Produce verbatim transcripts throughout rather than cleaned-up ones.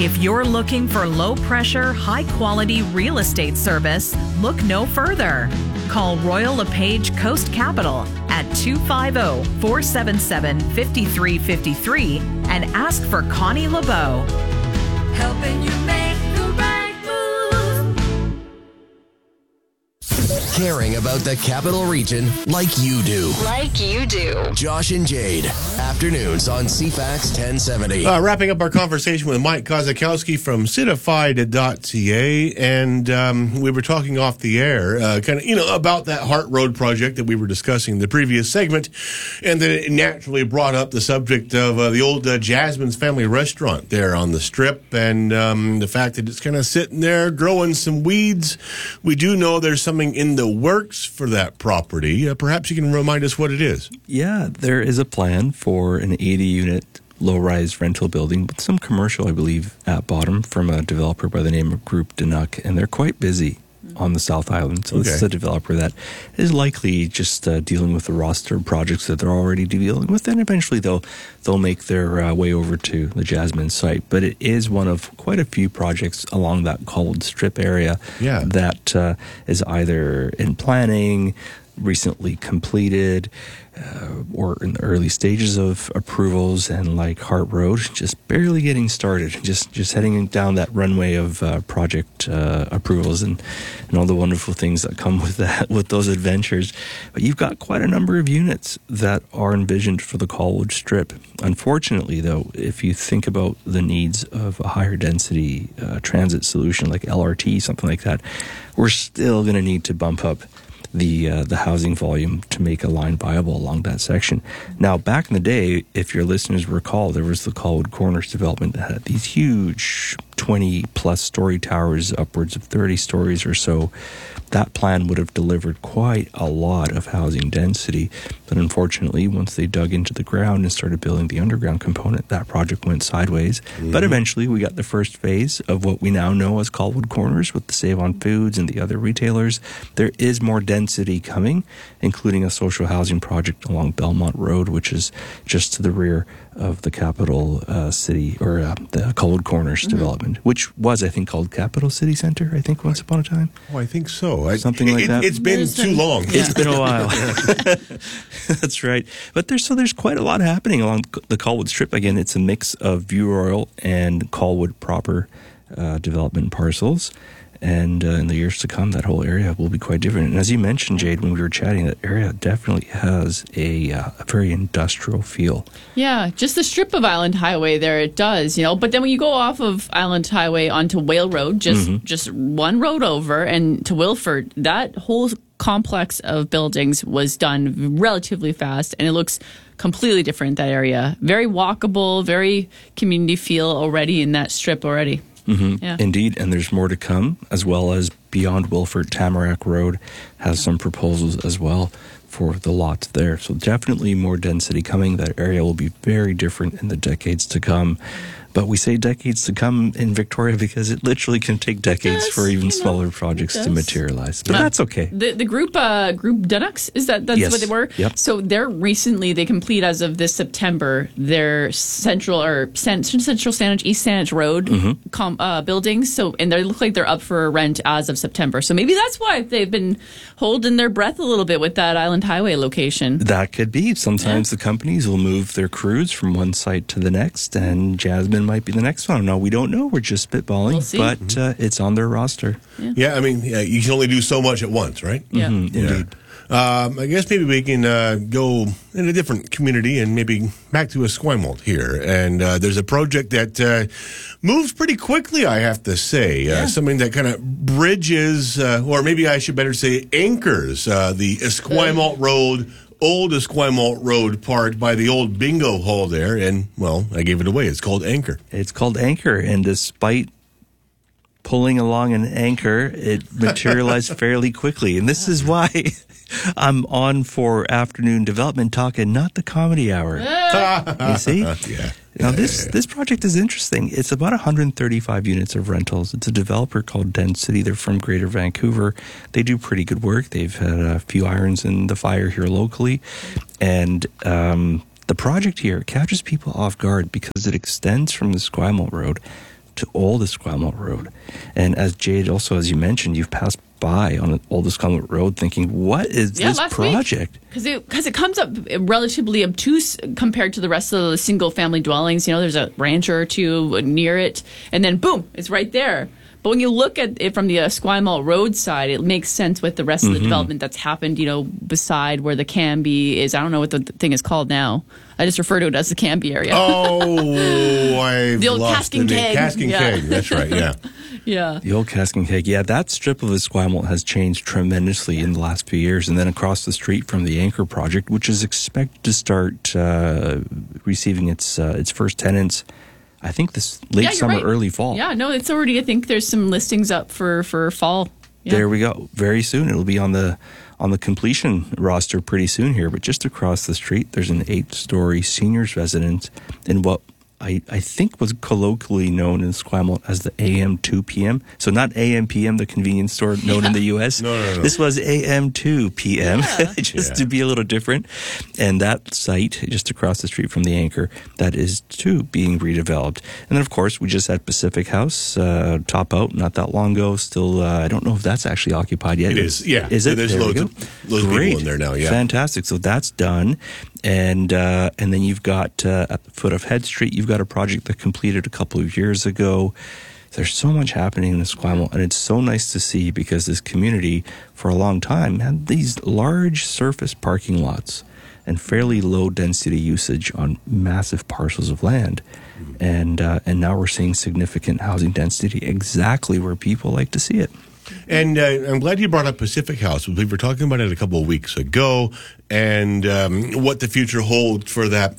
If you're looking for low-pressure, high-quality real estate service, look no further. Call Royal LePage Coast Capital at two five zero, four seven seven, five three five three and ask for Connie LeBeau. Helping you make the right move. Caring about the Capital Region like you do. Like you do. Josh and Jade. Afternoons on C FAX ten seventy. Uh, wrapping up our conversation with Mike Kozakowski from Citified dot C A, and um, we were talking off the air, uh, kind of, you know, about that Hart Road project that we were discussing in the previous segment, and then it naturally brought up the subject of uh, the old uh, Jasmine's Family Restaurant there on the Strip, and um, the fact that it's kind of sitting there growing some weeds. We do know there's something in the works for that property. Uh, perhaps you can remind us what it is. Yeah, there is a plan for an eighty-unit low-rise rental building with some commercial, I believe, at bottom from a developer by the name of Group Danuck, and they're quite busy on the South Island. So okay. This is a developer that is likely just uh, dealing with the roster of projects that they're already dealing with, and eventually they'll they'll make their uh, way over to the Jasmine site. But it is one of quite a few projects along that Colwood Strip area yeah. that uh, is either in planning, recently completed, uh, or in the early stages of approvals, and like Hart Road, just barely getting started, just just heading down that runway of uh, project uh, approvals and, and all the wonderful things that come with that, with those adventures. But you've got quite a number of units that are envisioned for the Colwood Strip. Unfortunately, though, if you think about the needs of a higher density uh, transit solution like L R T, something like that, we're still going to need to bump up the uh, the housing volume to make a line viable along that section. Now, back in the day, if your listeners recall, there was the Colwood Corners development that had these huge twenty-plus story towers, upwards of thirty stories or so. That plan would have delivered quite a lot of housing density, but unfortunately, once they dug into the ground and started building the underground component, that project went sideways. Mm-hmm. But eventually, we got the first phase of what we now know as Colwood Corners with the Save On Foods and the other retailers. There is more density coming, including a social housing project along Belmont Road, which is just to the rear of the Capital uh, City, or uh, the Colwood Corners mm-hmm. development, which was, I think, called Capital City Center, I think, once upon a time. Oh, I think so. I, Something it, like that. It's been there's too been, long. Yeah. It's been a while. That's right. But there's so there's quite a lot happening along the Colwood Strip. Again, it's a mix of View Royal and Colwood proper uh, development parcels. And uh, in the years to come, that whole area will be quite different. And as you mentioned, Jade, when we were chatting, that area definitely has a, uh, a very industrial feel. Yeah, just the strip of Island Highway there, it does, you know. But then when you go off of Island Highway onto Whale Road, just mm-hmm. just one road over, and to Wilford, that whole complex of buildings was done relatively fast, and it looks completely different, that area. Very walkable, very community feel already in that strip already. Mm-hmm. Yeah. Indeed, and there's more to come, as well as beyond Wilford, Tamarack Road has some proposals as well for the lots there. So definitely more density coming. That area will be very different in the decades to come. But we say decades to come in Victoria because it literally can take decades does, for even you smaller know, projects to materialize. But uh, that's okay. The the group uh, group Danucks, is that that's yes. what they were? Yep. So they're recently, they complete as of this September their central or San, central Saanich, East Saanich Road mm-hmm. com, uh, buildings. So and they look like they're up for rent as of September. So maybe that's why they've been holding their breath a little bit with that Island Highway location. That could be. Sometimes yeah. the companies will move their crews from one site to the next, and Jasmine might be the next one. No, we don't know. We're just spitballing, we'll see. but mm-hmm. uh, it's on their roster. Yeah, yeah I mean, yeah, you can only do so much at once, right? Yeah, mm-hmm, indeed. Yeah. Um, I guess maybe we can uh, go in a different community and maybe back to Esquimalt here. And uh, there's a project that uh, moves pretty quickly, I have to say. Uh, yeah. Something that kind of bridges, uh, or maybe I should better say anchors, uh, the Esquimalt Road, old Esquimalt Road part by the old bingo hall there. And, well, I gave it away. It's called Anchor. It's called Anchor. And despite pulling along an anchor, it materialized fairly quickly. And this is why I'm on for afternoon development talk and not the comedy hour. You see? Yeah. Now, yeah, this, yeah, yeah. this project is interesting. It's about one hundred thirty-five units of rentals. It's a developer called Density. They're from Greater Vancouver. They do pretty good work. They've had a few irons in the fire here locally. And um, the project here catches people off guard because it extends from the Esquimalt Road to Old Esquimalt Road. And as Jade, also as you mentioned, you've passed by on Old Esquimalt Road thinking, what is Yeah, this last project? Because it, cause it comes up relatively obtuse compared to the rest of the single-family dwellings. You know, there's a rancher or two near it, and then boom, it's right there. But when you look at it from the Esquimalt Road side, it makes sense with the rest of the development that's happened, you know, beside where the Canby is. I don't know what the thing is called now. I just refer to it as the Canby area. Oh, I've The old lost Casking the name. Keg. Casking Yeah. Keg, that's right, yeah. Yeah. The old Casking Keg. Yeah, that strip of Esquimalt has changed tremendously in the last few years. And then across the street from the Anchor Project, which is expected to start uh, receiving its uh, its first tenants, I think this late Yeah, you're summer, right. early fall. Yeah, no, it's already, I think there's some listings up for, for fall. Yeah. There we go. Very soon. It'll be on the on the completion roster pretty soon here. But just across the street, there's an eight-story seniors residence in what I, I think was colloquially known in Esquimalt as the A M two P M. So not A M P M, the convenience store known in the U S. No, no, no. This was A M two P M, Yeah. just Yeah. to be a little different. And that site, just across the street from the Anchor, that is too being redeveloped. And then, of course, we just had Pacific House uh, top out not that long ago. Still, uh, I don't know if that's actually occupied yet. It is, yeah. Is it? There's There we loads go. of- loads of people Great. in there now, yeah. Fantastic. So that's done. And uh, and then you've got, uh, at the foot of Head Street, you've got a project that completed a couple of years ago. There's so much happening in Esquimalt, and it's so nice to see because this community, for a long time, had these large surface parking lots and fairly low density usage on massive parcels of land. And uh, and now we're seeing significant housing density exactly where people like to see it. And uh, I'm glad you brought up Pacific House. We were talking about it a couple of weeks ago, and um, what the future holds for that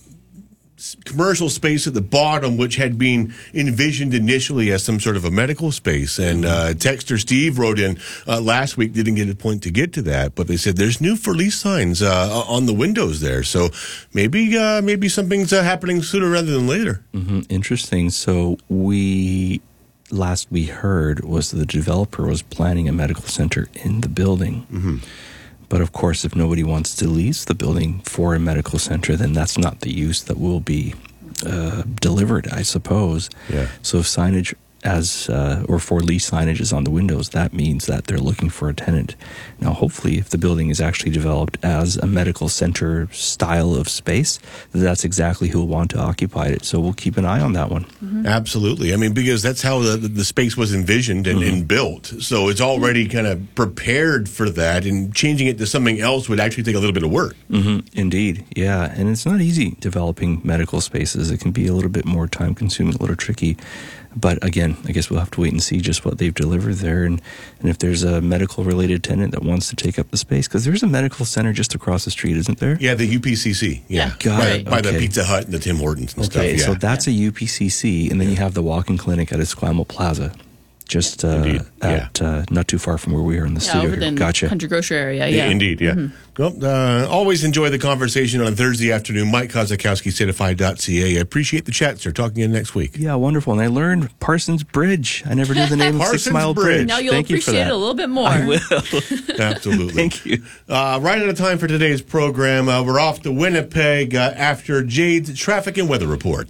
s- commercial space at the bottom, which had been envisioned initially as some sort of a medical space. And uh, Texter Steve wrote in uh, last week, didn't get a point to get to that, but they said there's new for lease signs uh, on the windows there. So maybe uh, maybe something's uh, happening sooner rather than later. hmm Interesting. So we last we heard was that the developer was planning a medical center in the building. Mm-hmm. But of course, if nobody wants to lease the building for a medical center, then that's not the use that will be uh, delivered, I suppose. Yeah. So if signage as uh, or for lease signage is on the windows, that means that they're looking for a tenant. Now, hopefully, if the building is actually developed as a medical center style of space, that's exactly who will want to occupy it. So we'll keep an eye on that one. Absolutely. I mean, because that's how the, the space was envisioned and, and built. So it's already kind of prepared for that, and changing it to something else would actually take a little bit of work. hmm Indeed, yeah. And it's not easy developing medical spaces. It can be a little bit more time consuming, a little tricky. But again, I guess we'll have to wait and see just what they've delivered there, and, and if there's a medical related tenant that wants to take up the space, because there's a medical center just across the street, isn't there? Yeah, the U P C C. Yeah, Got by, it. by the Okay. Pizza Hut and the Tim Hortons and Okay, stuff. so Yeah. that's a U P C C, and then you have the walk-in clinic at Esquimalt Plaza, just uh, Indeed, at uh, not too far from where we are in the Yeah, studio. over here. the Gotcha. country grocery area. Yeah, Yeah. indeed, yeah. Well, uh, always enjoy the conversation on Thursday afternoon. Mike Kozakowski, certified dot c a. I appreciate the chat, sir. Talking again next week. Yeah, wonderful. And I learned Parsons Bridge. I never knew the name of Parsons Six Mile Bridge. Bridge. Now you'll Thank you for appreciate that. it a little bit more. I will. Absolutely. Thank you. Uh, right out of time for today's program. Uh, we're off to Winnipeg uh, after Jade's traffic and weather report.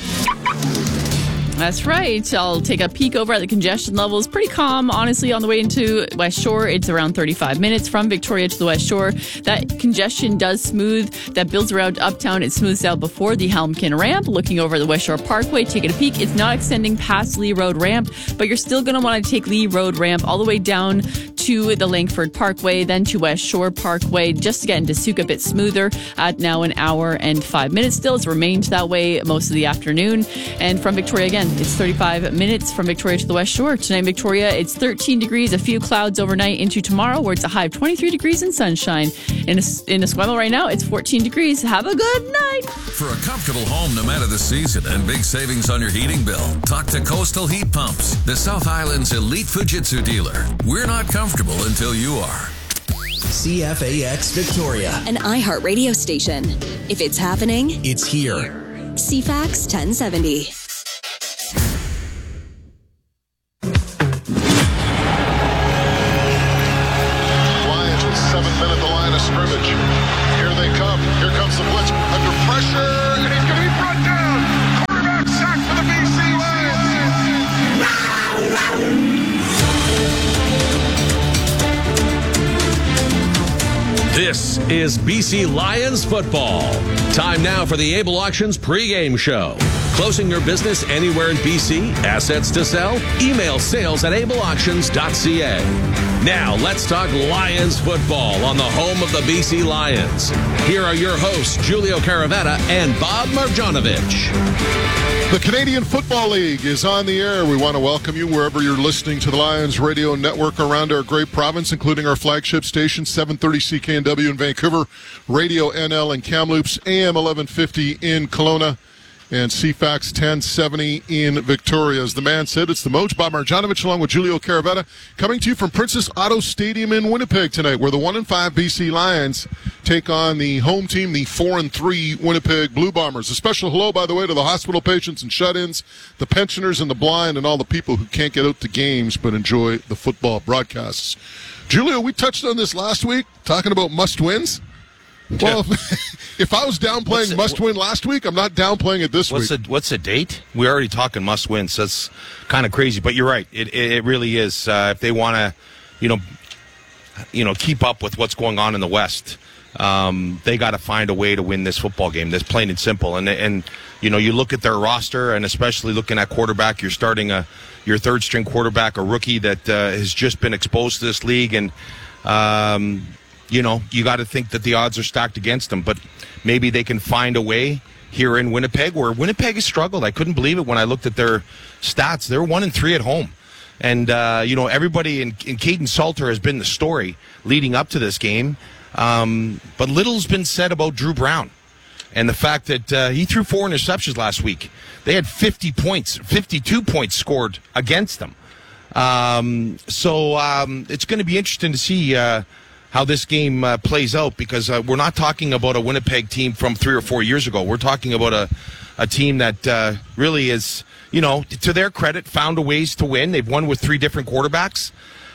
That's right. I'll take a peek over at the congestion levels. Pretty calm, honestly, on the way into West Shore. It's around thirty-five minutes from Victoria to the West Shore. That congestion does smooth. That builds around Uptown. It smooths out before the Helmkin ramp. Looking over the West Shore Parkway, taking a peek. It's not extending past Lee Road ramp, but you're still going to want to take Lee Road ramp all the way down to the Langford Parkway, then to West Shore Parkway, just to get into Suka a bit smoother at now an hour and five minutes still. It's remained that way most of the afternoon. And from Victoria, again, it's thirty-five minutes from Victoria to the West Shore. Tonight in Victoria, it's thirteen degrees, a few clouds overnight into tomorrow, where it's a high of twenty-three degrees and sunshine. In, in Esquimalt right now, it's fourteen degrees. Have a good night. For a comfortable home no matter the season and big savings on your heating bill, talk to Coastal Heat Pumps, the South Island's elite Fujitsu dealer. We're not comfortable until you are. C F A X Victoria. An iHeart radio station. If it's happening, It's here. C FAX ten seventy. Lions with seven men at the line of scrimmage. Here they come. Here comes the blitz under pressure, and he's going to be brought down. Quarterback sack for the B C Lions. is B C Lions football. Time now for the Able Auctions pregame show. Closing your business anywhere in B C? Assets to sell? Email sales at able auctions dot c a. Now let's talk Lions football on the home of the B C Lions. Here are your hosts, Julio Caravetta and Bob Marjanovic. The Canadian Football League is on the air. We want to welcome you wherever you're listening to the Lions radio network around our great province, including our flagship station, seven thirty C K N W in Vancouver, Radio N L in Kamloops, A M eleven fifty in Kelowna, and C FAX ten seventy in Victoria. As the man said, it's the Moj, Bob Marjanovic, along with Julio Caravetta, coming to you from Princess Auto Stadium in Winnipeg tonight, where the one and five B C Lions take on the home team, the four and three Winnipeg Blue Bombers. A special hello, by the way, to the hospital patients and shut-ins, the pensioners and the blind, and all the people who can't get out to games but enjoy the football broadcasts. Julio, we touched on this last week, talking about must-wins. Well, if, if I was downplaying it, must-win last week, I'm not downplaying it this what's week. The, what's the date? We're already talking must-wins. That's kind of crazy, but you're right. It it, it really is. Uh, if they want to, you know, you know, keep up with what's going on in the West, um, they got to find a way to win this football game. That's plain and simple. And and you know, you look at their roster, and especially looking at quarterback, you're starting a your third-string quarterback, a rookie that uh, has just been exposed to this league, and. Um, You know, you got to think that the odds are stacked against them, but maybe they can find a way here in Winnipeg, where Winnipeg has struggled. I couldn't believe it when I looked at their stats. They're one and three at home. And, uh, you know, everybody in, in Caden Salter has been the story leading up to this game. Um, but little's been said about Drew Brown and the fact that uh, he threw four interceptions last week. They had fifty points, fifty-two points scored against them. Um, so um, it's going to be interesting to see uh, how this game uh, plays out, because uh, we're not talking about a Winnipeg team from three or four years ago. We're talking about a, a team that uh, really is, you know, to their credit, found a ways to win. They've won with three different quarterbacks.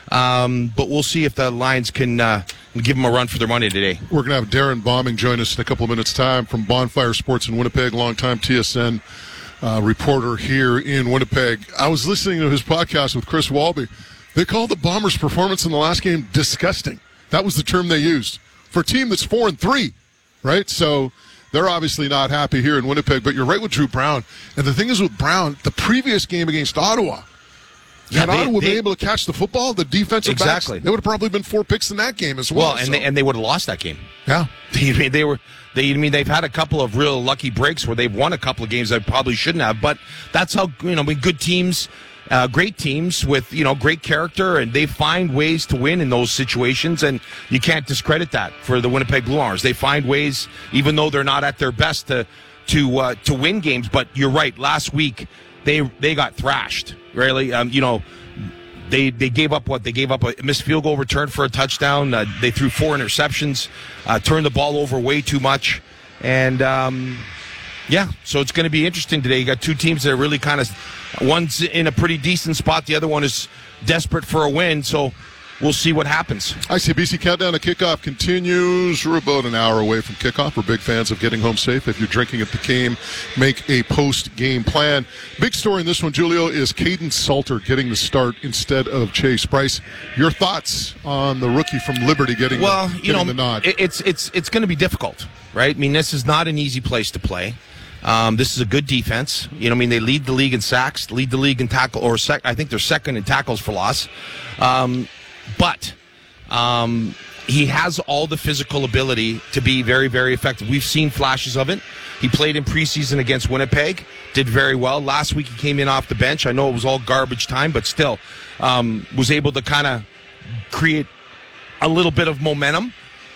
Um, but we'll see if the Lions can uh, give them a run for their money today. We're going to have Darren Bombing join us in a couple of minutes' time from Bonfire Sports in Winnipeg, longtime T S N uh, reporter here in Winnipeg. I was listening to his podcast with Chris Walby. They called the Bombers' performance in the last game disgusting. That was the term they used for a team that's four and three, right? So they're obviously not happy here in Winnipeg. But you're right with Drew Brown. And the thing is with Brown, the previous game against Ottawa, yeah, had they, Ottawa they, been able to catch the football, the defensive exactly. backs, they would have probably been four picks in that game as well. Well, and so. they, and they would have lost that game. Yeah, they, they were. They, I mean, they've had a couple of real lucky breaks where they've won a couple of games they probably shouldn't have. But that's how, you know, I mean, good teams. Uh, great teams with, you know, great character, and they find ways to win in those situations, and you can't discredit that for the Winnipeg Blue Bombers. They find ways, even though they're not at their best, to to uh, to win games. But you're right. Last week they they got thrashed. Really, um, you know, they they gave up what they gave up a missed field goal return for a touchdown. Uh, they threw four interceptions, uh, turned the ball over way too much, and um, yeah. So it's going to be interesting today. You got two teams that are really kind of. One's in a pretty decent spot. The other one is desperate for a win. So we'll see what happens. I C B C Countdown to Kickoff continues. We're about an hour away from kickoff. We're big fans of getting home safe. If you're drinking at the game, make a post-game plan. Big story in this one, Julio, is Caden Salter getting the start instead of Chase Bryce. Your thoughts on the rookie from Liberty getting, well, the, you getting know, the nod? It's, it's, it's going to be difficult, right? I mean, this is not an easy place to play. Um, this is a good defense. You know, I mean, they lead the league in sacks, lead the league in tackle, or sec- I think they're second in tackles for loss. Um, but um, he has all the physical ability to be very, very effective. We've seen flashes of it. He played in preseason against Winnipeg, did very well. Last week he came in off the bench. I know it was all garbage time, but still um, was able to kind of create a little bit of momentum.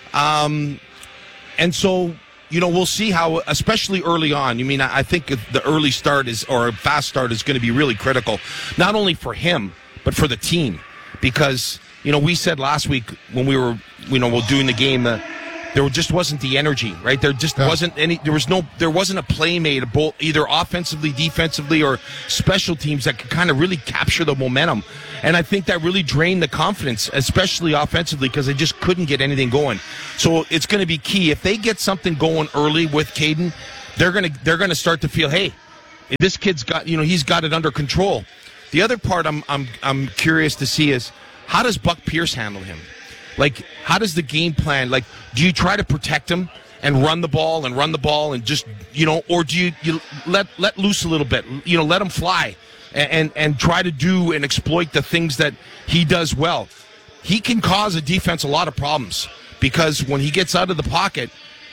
Um, and so... You know, we'll see how, especially early on. I mean, I think the early start is, or a fast start is going to be really critical, not only for him, but for the team. Because, you know, we said last week when we were, you know, doing the game, uh, there just wasn't the energy, right? There just yeah. wasn't any, there was no, there wasn't a play made, both either offensively, defensively, or special teams that could kind of really capture the momentum. And I think that really drained the confidence, especially offensively, because they just couldn't get anything going. So it's going to be key. If they get something going early with Caden, they're going to they're going to start to feel, hey, this kid's got, you know, he's got it under control. The other part I'm I'm I'm curious to see is, how does Buck Pierce handle him? Like, how does the game plan, like, do you try to protect him and run the ball and run the ball and just, you know, or do you, you let let loose a little bit, you know, let him fly and, and, and try to do and exploit the things that he does well? He can cause a defense a lot of problems because when he gets out of the pocket,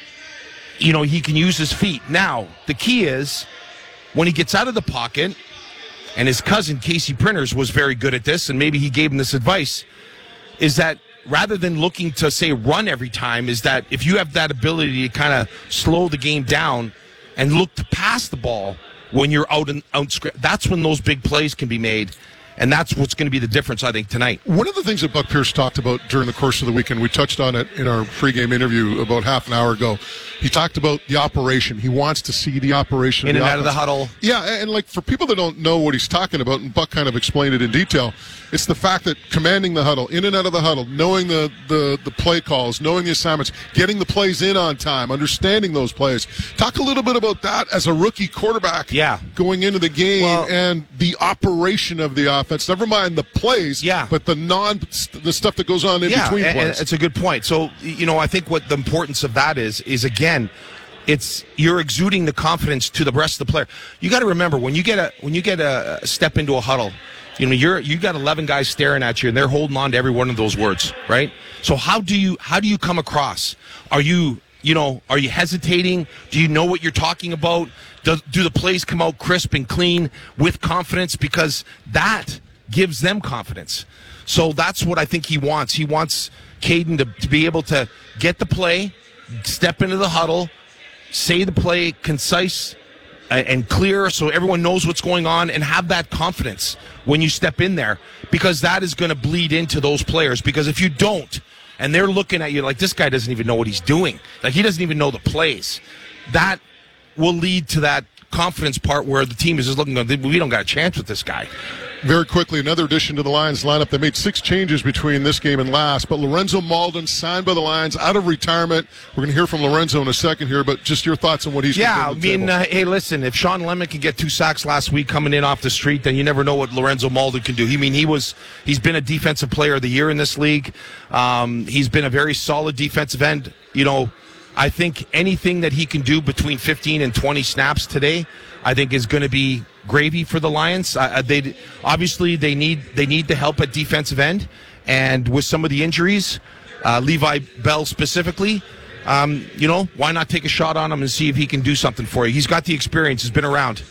you know, he can use his feet. Now, the key is when he gets out of the pocket, and his cousin, Casey Printers, was very good at this, and maybe he gave him this advice, is that rather than looking to, say, run every time, is that if you have that ability to kind of slow the game down and look to pass the ball when you're out and out, that's when those big plays can be made. And that's what's going to be the difference, I think, tonight. One of the things that Buck Pierce talked about during the course of the weekend, we touched on it in our pregame interview about half an hour ago. He talked about the operation. He wants to see the operation. In of the and out of the offense. huddle. Yeah, and, and like for people that don't know what he's talking about, and Buck kind of explained it in detail, it's the fact that commanding the huddle, in and out of the huddle, knowing the, the, the play calls, knowing the assignments, getting the plays in on time, understanding those plays. Talk a little bit about that as a rookie quarterback yeah. going into the game well, and the operation of the offense. Never mind the plays, yeah. but the non the stuff that goes on in yeah, between and, plays. And it's a good point. So, you know, I think what the importance of that is, is again, it's you're exuding the confidence to the rest of the player. You got to remember when you get a when you get a step into a huddle, you know you're you got eleven guys staring at you and they're holding on to every one of those words, right? So how do you how do you come across? Are you you know are you hesitating? Do you know what you're talking about? Do, do the plays come out crisp and clean with confidence? Because that gives them confidence. So that's what I think he wants. He wants Caden to, to be able to get the play, step into the huddle, say the play concise and clear so everyone knows what's going on, and have that confidence when you step in there, because that is going to bleed into those players. Because if you don't, and they're looking at you like, this guy doesn't even know what he's doing, like he doesn't even know the plays, that will lead to that confidence part where the team is just looking, we don't got a chance with this guy. Very quickly, another addition to the Lions lineup. They made six changes between this game and last, but Lorenzo Malden signed by the Lions out of retirement. We're going to hear from Lorenzo in a second here, but just your thoughts on what he's Yeah, I to the mean, table. uh, hey, listen, if Sean Lemon can get two sacks last week coming in off the street, then you never know what Lorenzo Malden can do. He I mean he was he's been a defensive player of the year in this league. Um, he's been a very solid defensive end. You know, I think anything that he can do between fifteen and twenty snaps today, I think is going to be gravy for the Lions. Uh, they obviously they need they need the help at defensive end, and with some of the injuries, uh, Levi Bell specifically, um, you know, why not take a shot on him and see if he can do something for you? He's got the experience. He's been around.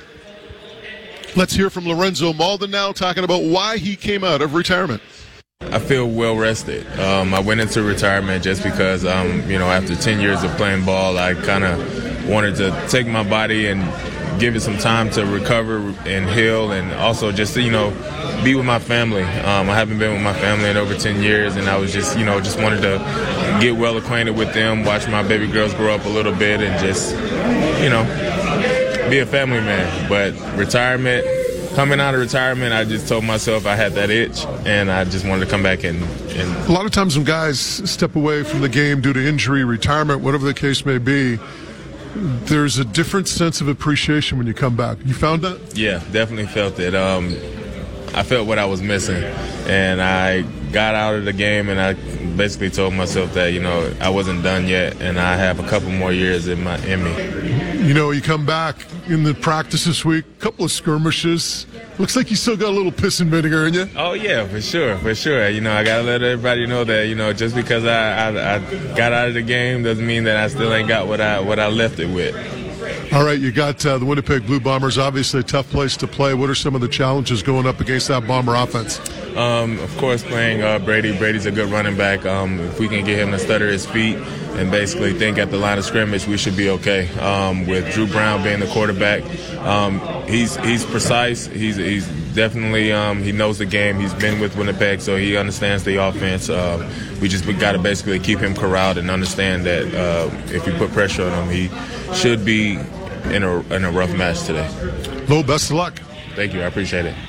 Let's hear from Lorenzo Malden now, talking about why he came out of retirement. I feel well rested. Um, I went into retirement just because, um, you know, after ten years of playing ball, I kind of wanted to take my body and give it some time to recover and heal, and also just to, you know, be with my family. Um, I haven't been with my family in over ten years, and I was just, you know, just wanted to get well acquainted with them, watch my baby girls grow up a little bit, and just, you know, be a family man. But retirement, coming out of retirement, I just told myself I had that itch, and I just wanted to come back and, and A lot of times when guys step away from the game due to injury, retirement, whatever the case may be, there's a different sense of appreciation when you come back. You found that? Yeah, definitely felt it. Um, I felt what I was missing, and I got out of the game, and I basically told myself that, you know, I wasn't done yet, and I have a couple more years in my in me. You know, you come back in the practice this week, a couple of skirmishes. Looks like you still got a little piss and vinegar in you. Oh, yeah, for sure, for sure. You know, I got to let everybody know that, you know, just because I, I, I got out of the game doesn't mean that I still ain't got what I, what I left it with. All right, you got uh, the Winnipeg Blue Bombers, obviously a tough place to play. What are some of the challenges going up against that Bomber offense? Um, of course, playing uh, Brady. Brady's a good running back. Um, if we can get him to stutter his feet and basically think at the line of scrimmage, we should be okay. Um, with Drew Brown being the quarterback, um, he's he's precise. He's he's definitely um, he knows the game. He's been with Winnipeg, so he understands the offense. Uh, we just got to basically keep him corralled and understand that uh, if we put pressure on him, he should be in a in a rough match today. Lo, best of luck. Thank you. I appreciate it.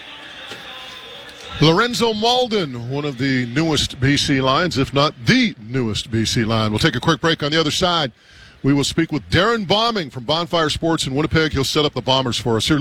Lorenzo Malden, one of the newest B C Lions, if not the newest B C Lion. We'll take a quick break. On the other side, we will speak with Darren Bombing from Bonfire Sports in Winnipeg. He'll set up the Bombers for us here.